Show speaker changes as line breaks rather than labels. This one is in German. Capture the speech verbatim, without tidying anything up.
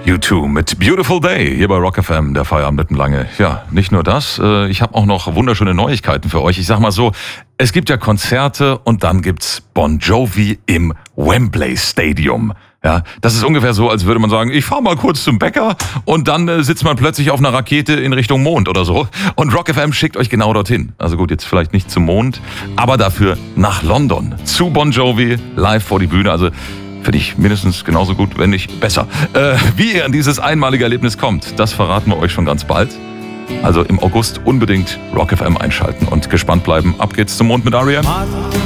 U zwei mit Beautiful Day hier bei Rock F M, der Feierabend mit dem Lange. Ja, nicht nur das, ich habe auch noch wunderschöne Neuigkeiten für euch. Ich sag mal so, es gibt ja Konzerte und dann gibt's Bon Jovi im Wembley Stadium. Ja, das ist ungefähr so, als würde man sagen, ich fahre mal kurz zum Bäcker und dann äh, sitzt man plötzlich auf einer Rakete in Richtung Mond oder so. Und Rock F M schickt euch genau dorthin. Also gut, jetzt vielleicht nicht zum Mond, aber dafür nach London. Zu Bon Jovi, live vor die Bühne. Also finde ich mindestens genauso gut, wenn nicht besser. Äh, wie ihr an dieses einmalige Erlebnis kommt, das verraten wir euch schon ganz bald. Also im August unbedingt Rock F M einschalten und gespannt bleiben. Ab geht's zum Mond mit R E M.